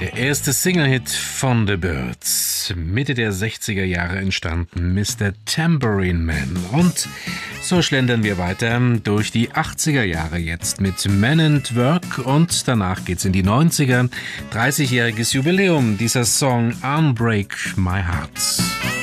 Der erste Single-Hit von The Byrds, Mitte der 60er Jahre entstanden, Mr. Tambourine Man. Und so schlendern wir weiter durch die 80er Jahre jetzt mit Men at Work und danach geht's in die 90er. 30-jähriges Jubiläum, dieser Song Unbreak My Heart.